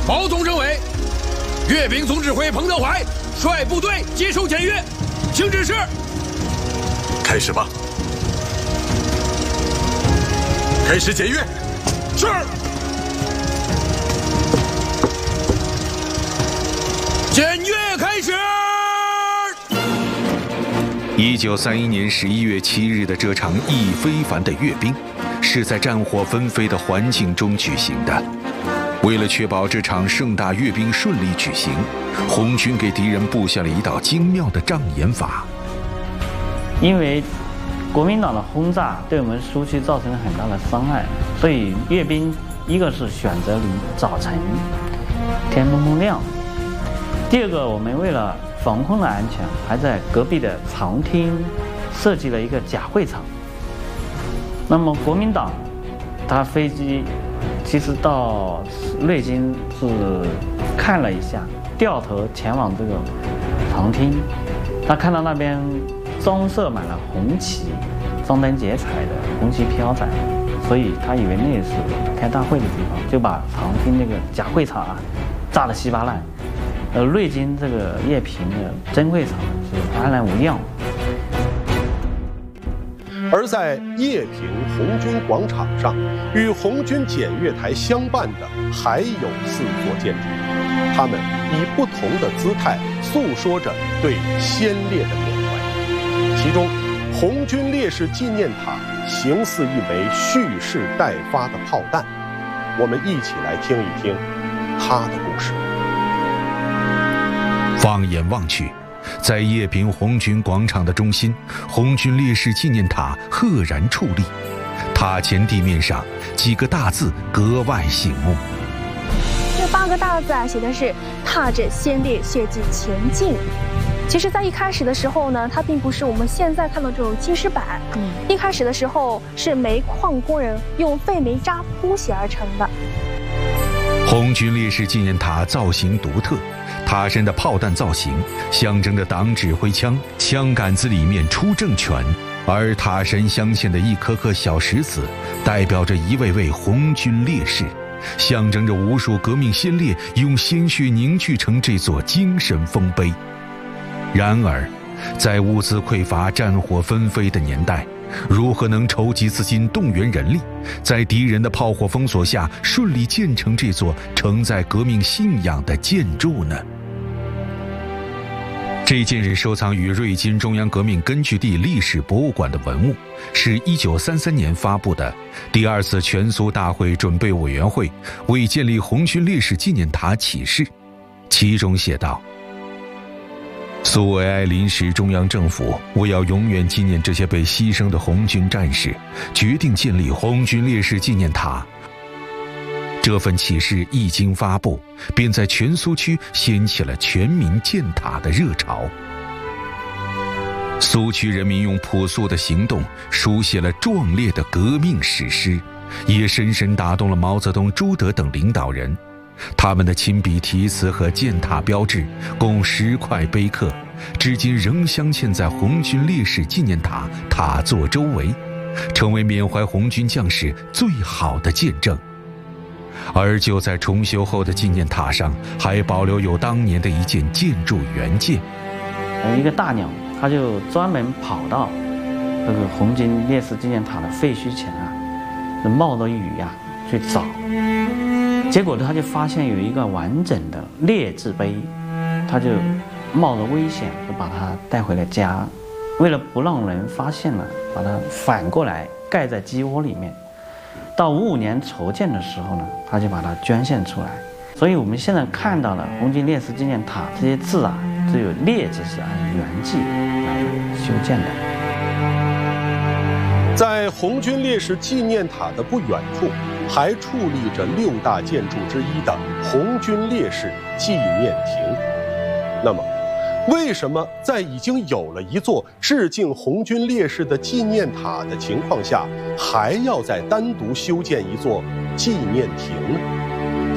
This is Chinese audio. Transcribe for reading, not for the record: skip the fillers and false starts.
保总政委，阅兵总指挥彭德怀率部队接受检阅，请指示。 开始吧。开始检阅。 是。检阅开始。 1931年11月7日的这场意非凡的阅兵，是在战火纷飞的环境中举行的。为了确保这场盛大阅兵顺利举行，红军给敌人布下了一道精妙的障眼法。 因为国民党的轰炸对我们苏区造成了很大的伤害，所以阅兵一个是选择离早晨天蒙蒙亮，第二个我们为了防空的安全，还在隔壁的长汀设计了一个假会场。那么国民党他飞机其实到瑞金是看了一下，掉头前往这个长汀，他看到那边装设满了红旗，张灯结彩的红旗飘载，所以他以为那是开大会的地方，就把长汀那个假会场炸得稀巴烂。瑞金这个叶平的真会场是安然无恙。 而在叶平红军广场上，与红军检阅台相伴的还有4座建筑，它们以不同的姿态诉说着对先烈的缅怀。其中，红军烈士纪念塔形似一枚蓄势待发的炮弹，我们一起来听一听它的故事。 放眼望去，在叶平红军广场的中心，红军烈士纪念塔赫然矗立，塔前地面上几个大字格外醒目。 这8个大字写的是“踏着先烈血迹前进”。其实，在一开始的时候呢，它并不是我们现在看到这种青石板，一开始的时候是煤矿工人用废煤渣铺写而成的。 红军烈士纪念塔造型独特，塔身的炮弹造型象征着党指挥枪，枪杆子里面出政权，而塔身镶嵌的一颗颗小石子，代表着一位位红军烈士，象征着无数革命先烈用鲜血凝聚成这座精神丰碑。然而，在物资匮乏、战火纷飞的年代，如何能筹集资金、动员人力，在敌人的炮火封锁下顺利建成这座承载革命信仰的建筑呢？这件日收藏于瑞金中央革命根据地历史博物馆的文物，是1933年发布的第2次全苏大会准备委员会为建立红军烈士纪念塔启事，其中写道：苏维埃临时中央政府为要永远纪念这些被牺牲的红军战士，决定建立红军烈士纪念塔。这份启事一经发布，便在全苏区掀起了全民建塔的热潮。苏区人民用朴素的行动书写了壮烈的革命史诗，也深深打动了毛泽东、朱德等领导人。他们的亲笔题词和建塔标志共10块碑刻，至今仍镶嵌在红军烈士纪念塔塔座周围，成为缅怀红军将士最好的见证。而就在重修后的纪念塔上，还保留有当年的一件建筑原件。 一个大鸟，它就专门跑到这个红军烈士纪念塔的废墟前冒着雨去找。结果他就发现有一个完整的烈字碑，他就冒着危险就把它带回了家。为了不让人发现了，把它反过来盖在鸡窝里面。到55年筹建的时候呢，他就把它捐献出来。所以我们现在看到的红军烈士纪念塔这些字只有烈字是按原计来修建的。 在红军烈士纪念塔的不远处，还矗立着6大建筑之一的红军烈士纪念亭。那么，为什么在已经有了一座致敬红军烈士的纪念塔的情况下，还要再单独修建一座纪念亭呢？